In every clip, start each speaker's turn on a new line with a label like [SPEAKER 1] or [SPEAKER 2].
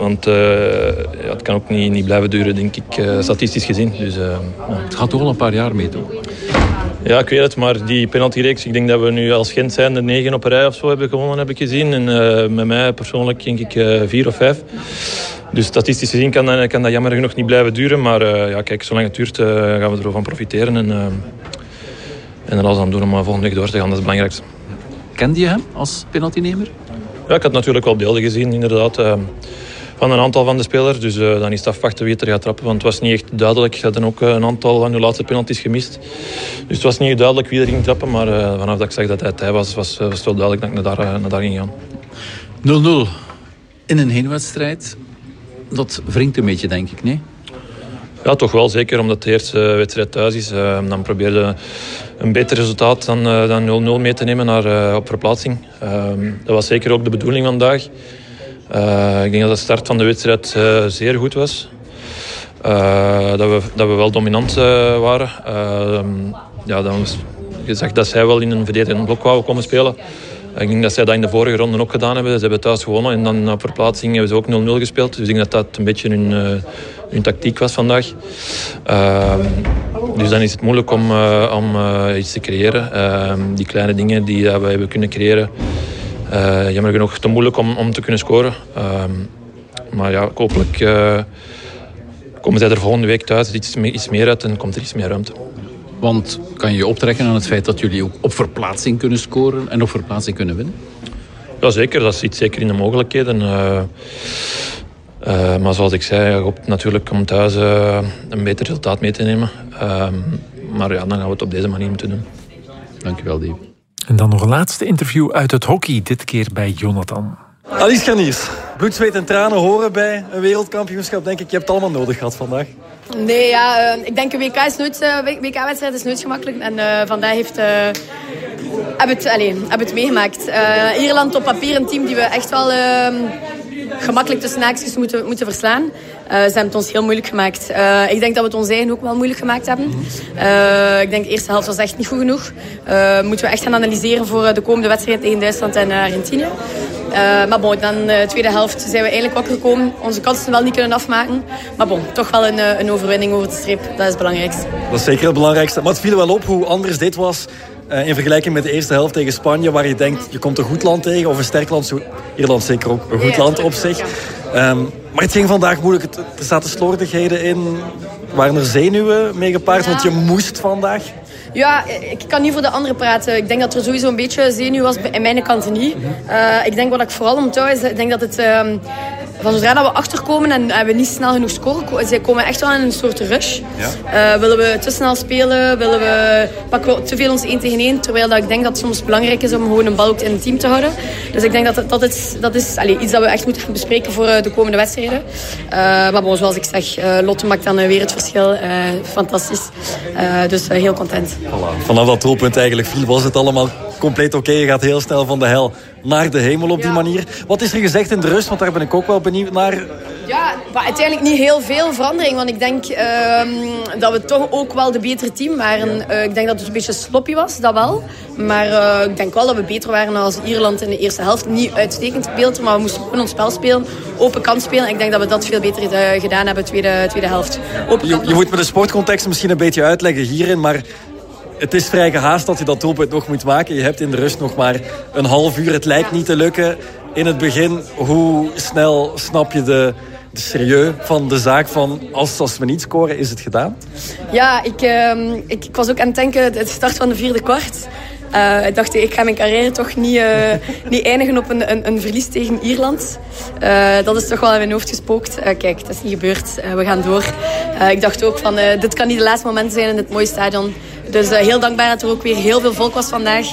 [SPEAKER 1] Want het kan ook niet blijven duren, denk ik, statistisch gezien. Dus,
[SPEAKER 2] Het gaat toch al een paar jaar mee, toch?
[SPEAKER 1] Ja, ik weet het, maar die penaltyreeks, ik denk dat we nu als Gent zijn er 9 op een rij of zo hebben gewonnen, heb ik gezien. En met mij persoonlijk denk ik 4 of 5. Dus statistisch gezien kan dat jammer genoeg niet blijven duren. Maar kijk, zolang het duurt gaan we ervan profiteren. En alles aan doen om volgende week door te gaan, dat is het belangrijkste.
[SPEAKER 2] Kende je hem als penaltynemer?
[SPEAKER 1] Ja, ik had natuurlijk wel beelden gezien, inderdaad. Van een aantal van de spelers. Dus dan is het afwachten wie het er gaat trappen. Want het was niet echt duidelijk. Ze hadden ook een aantal van de laatste penalties gemist. Dus het was niet duidelijk wie er ging trappen. Maar vanaf dat ik zag dat hij was het wel duidelijk dat ik naar daar ging gaan.
[SPEAKER 2] 0-0 in een heenwedstrijd. Dat wringt een beetje, denk ik, nee?
[SPEAKER 1] Ja, toch wel. Zeker omdat de eerste wedstrijd thuis is. Dan probeerde een beter resultaat dan 0-0 mee te nemen op verplaatsing. Dat was zeker ook de bedoeling vandaag. Ik denk dat de start van de wedstrijd zeer goed was. Dat we wel dominant waren. Dan was gezegd dat zij wel in een verdedigend blok wouden komen spelen. Ik denk dat zij dat in de vorige ronde ook gedaan hebben. Ze hebben thuis gewonnen en dan op verplaatsing hebben ze ook 0-0 gespeeld. Dus ik denk dat een beetje hun tactiek was vandaag. Dus dan is het moeilijk om iets te creëren. Die kleine dingen die we hebben kunnen creëren. Jammer genoeg te moeilijk om te kunnen scoren. Maar ja, hopelijk komen zij er volgende week thuis iets meer uit en komt er iets meer ruimte.
[SPEAKER 2] Want kan je je optrekken aan het feit dat jullie ook op verplaatsing kunnen scoren en op verplaatsing kunnen winnen?
[SPEAKER 1] Ja, zeker. Dat zit zeker in de mogelijkheden. Maar zoals ik zei, ik hoop natuurlijk om thuis een beter resultaat mee te nemen. Maar ja, dan gaan we het op deze manier moeten doen.
[SPEAKER 2] Dankjewel, Dave.
[SPEAKER 3] En dan nog een laatste interview uit het hockey, dit keer bij Jonathan.
[SPEAKER 4] Alice Garniers, bloed, zweet en tranen horen bij een wereldkampioenschap, denk ik. Je hebt het allemaal nodig gehad vandaag.
[SPEAKER 5] Nee, ja, ik denk een WK-wedstrijd is nooit gemakkelijk. En vandaag hebben we het meegemaakt. Ierland op papier een team die we echt wel gemakkelijk tussen haakjes moeten verslaan. Ze hebben het ons heel moeilijk gemaakt. Ik denk dat we het ons eigen ook wel moeilijk gemaakt hebben. Ik denk de eerste helft was echt niet goed genoeg. Moeten we echt gaan analyseren voor de komende wedstrijd tegen Duitsland en Argentinië. Maar bon, dan de tweede helft zijn we eigenlijk wakker gekomen. Onze kansen wel niet kunnen afmaken. Maar bon, toch wel een overwinning over de streep. Dat is het belangrijkste. Dat
[SPEAKER 4] is zeker het belangrijkste. Maar het viel wel op hoe anders dit was in vergelijking met de eerste helft tegen Spanje. Waar je denkt, je komt een goed land tegen. Of een sterk land. Zo, Ierland zeker ook een goed land op zich. Maar het ging vandaag moeilijk. Er zaten slordigheden in. Waren er zenuwen mee gepaard? Want je moest vandaag.
[SPEAKER 5] Ja, ik kan niet voor de anderen praten. Ik denk dat er sowieso een beetje zenuw was in mijn kant niet. Ik denk wat ik vooral onthoud is, ik denk dat het van zodra dat we achterkomen en we niet snel genoeg scoren, zij komen echt wel in een soort rush. Ja. Willen we te snel spelen? Pakken we te veel ons 1 tegen 1? Terwijl dat ik denk dat het soms belangrijk is om gewoon een bal ook in het team te houden. Dus ik denk dat is iets dat we echt moeten bespreken voor de komende wedstrijden. Maar bon, zoals ik zeg, Lotte maakt dan weer het verschil. Fantastisch. Dus heel content.
[SPEAKER 4] Voilà. Vanaf dat doelpunt eigenlijk viel, was het allemaal compleet oké. Je gaat heel snel van de hel naar de hemel op die manier. Wat is er gezegd in de rust? Want daar ben ik ook wel benieuwd naar.
[SPEAKER 5] Ja, maar uiteindelijk niet heel veel verandering. Want ik denk dat we toch ook wel de betere team waren. Ik denk dat het een beetje sloppy was, dat wel. Maar ik denk wel dat we beter waren als Ierland in de eerste helft. Niet uitstekend gespeeld, maar we moesten gewoon ons spel spelen. Open kant spelen. Ik denk dat we dat veel beter gedaan hebben, tweede helft.
[SPEAKER 4] Je moet me de sportcontext misschien een beetje uitleggen hierin, maar het is vrij gehaast dat je dat doelpunt nog moet maken. Je hebt in de rust nog maar een half uur. Het lijkt niet te lukken in het begin. Hoe snel snap je de serieus van de zaak van als we niet scoren, is het gedaan?
[SPEAKER 5] Ja, ik was ook aan het denken, de start van de vierde kwart. Ik dacht, ik ga mijn carrière toch niet eindigen op een verlies tegen Ierland. Dat is toch wel in mijn hoofd gespookt. Kijk, dat is niet gebeurd. We gaan door. Ik dacht ook van, dit kan niet de laatste momenten zijn in dit mooie stadion. Dus heel dankbaar dat er ook weer heel veel volk was vandaag.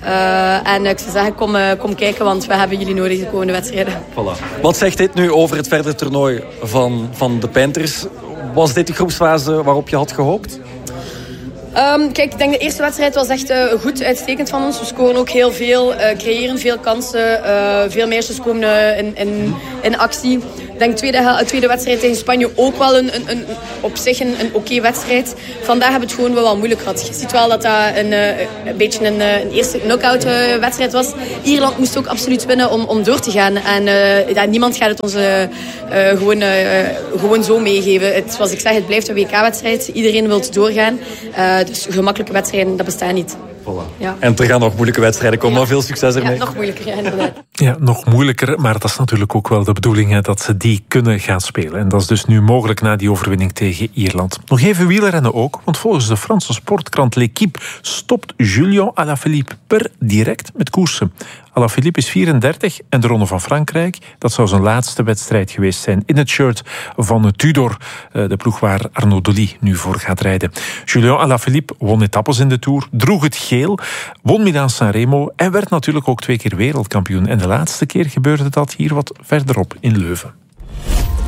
[SPEAKER 5] En ik zou zeggen, kom kijken, want we hebben jullie nodig de komende wedstrijden.
[SPEAKER 4] Voilà. Wat zegt dit nu over het verdere toernooi van de Panthers? Was dit de groepsfase waarop je had gehoopt?
[SPEAKER 5] Kijk, ik denk de eerste wedstrijd was echt goed, uitstekend van ons. We scoren ook heel veel, creëren veel kansen. Veel meisjes komen in actie. Ik denk tweede wedstrijd tegen Spanje ook wel op zich een oké wedstrijd. Vandaag hebben we het gewoon wel moeilijk gehad. Je ziet wel dat een beetje een eerste knock-out wedstrijd was. Ierland moest ook absoluut winnen om door te gaan. En niemand gaat het ons gewoon zo meegeven. Zoals ik zeg, het blijft een WK-wedstrijd. Iedereen wil doorgaan. Dus gemakkelijke wedstrijden, dat bestaat niet.
[SPEAKER 4] Voilà. Ja. En er gaan nog moeilijke wedstrijden komen, maar veel succes ermee.
[SPEAKER 5] Ja, nog moeilijker, ja, inderdaad.
[SPEAKER 3] Ja, nog moeilijker, maar dat is natuurlijk ook wel de bedoeling, hè, dat ze die kunnen gaan spelen. En dat is dus nu mogelijk na die overwinning tegen Ierland. Nog even wielrennen ook, want volgens de Franse sportkrant L'Équipe stopt Julian Alaphilippe per direct met koersen. Alaphilippe is 34 en de Ronde van Frankrijk, dat zou zijn laatste wedstrijd geweest zijn in het shirt van Tudor, de ploeg waar Arnaud Delis nu voor gaat rijden. Julian Alaphilippe won etappes in de Tour, droeg het geel, won Milaan-San Remo en werd natuurlijk ook 2 keer wereldkampioen. En de laatste keer gebeurde dat hier wat verderop in Leuven.